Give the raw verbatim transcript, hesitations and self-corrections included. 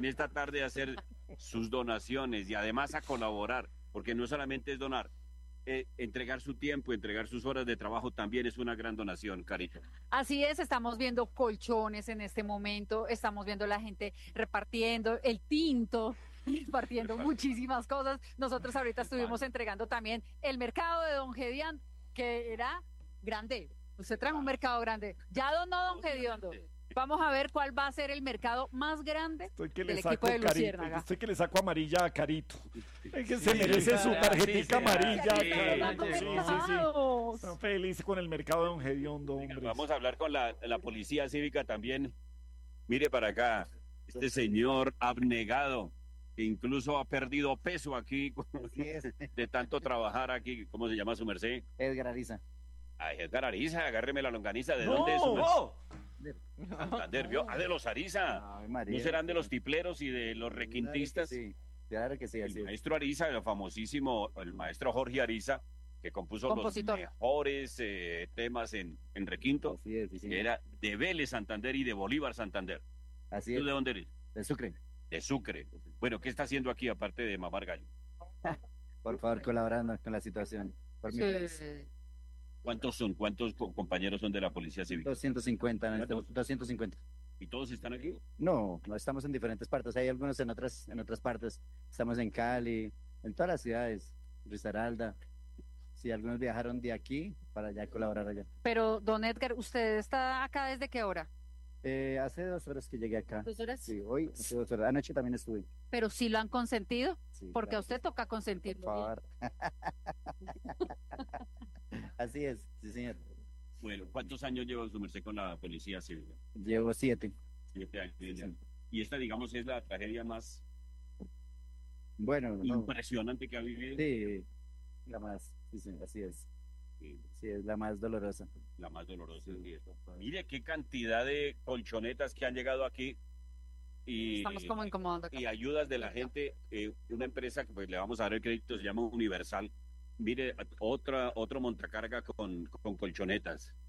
en esta tarde a hacer sus donaciones y además a colaborar, porque no solamente es donar, eh, entregar su tiempo, entregar sus horas de trabajo también es una gran donación, Carito. Así es, estamos viendo colchones en este momento, estamos viendo la gente repartiendo el tinto, repartiendo muchísimas cosas. Nosotros ahorita estuvimos entregando también el mercado de Don Gedián, que era grande. Usted trajo un mercado grande. Ya donó Don Gediondo. Vamos a ver cuál va a ser el mercado más grande Estoy que del le equipo saco de Carito, Luciérnaga. estoy que le saco amarilla a Carito. Es que se merece su tarjetica sí, amarilla. sí, Carito. sí, Sí, sí, sí. Está feliz con el mercado de Don Gediondo, hombre. Vamos a hablar con la, la policía cívica también. Mire para acá, este señor abnegado, que incluso ha perdido peso aquí de tanto trabajar aquí. ¿Cómo se llama su merced? Edgar Ariza. Ay, Edgar Ariza, agárreme la longaniza. ¿De No, dónde es su merced? no. Santander, ¿vio? Ah, de los Ariza. Ay, María. ¿No serán de los tipleros y de los requintistas? Sí, claro que sí, así El es. maestro Ariza, el famosísimo, el maestro Jorge Ariza, que compuso Compositor. los mejores eh, temas en, en requinto, Así es, sí, que señor. era de Vélez Santander y de Bolívar Santander. Así ¿Tú es. de dónde eres? De Sucre. De Sucre. Bueno, ¿qué está haciendo aquí aparte de mamar gallo? Por favor, colaborando con la situación. Por mi país. Sí. ¿Cuántos son? ¿Cuántos co- compañeros son de la Policía Cívica? doscientos cincuenta, en este- ¿Cuántos? doscientos cincuenta. ¿Y todos están aquí? No, no estamos en diferentes partes. Hay algunos en otras, en otras partes. Estamos en Cali, en todas las ciudades. Risaralda. Sí, algunos viajaron de aquí para allá colaborar allá. Pero, don Edgar, ¿usted está acá desde qué hora? Eh, hace dos horas que llegué acá. ¿Dos horas? Sí, hoy, hace dos horas. Anoche también estuve. Pero sí lo han consentido, Sí, porque claro a usted que sí. toca Por consentirlo. favor. Así es, sí, señor. Bueno, ¿cuántos años lleva su merced con la Policía Cívica? Llevo siete. Siete años. Sí, sí. Y esta, digamos, es la tragedia más Bueno, no, impresionante que ha vivido. sí, la más, sí, sí, así es. Sí, Sí, es la más dolorosa. la más dolorosa. Sí. Mire qué cantidad de colchonetas que han llegado aquí y, Estamos como incomodando acá. y ayudas de la gente. Eh, una empresa que pues le vamos a dar el crédito se llama Universal. Mire, otra, otro montacarga con, con colchonetas.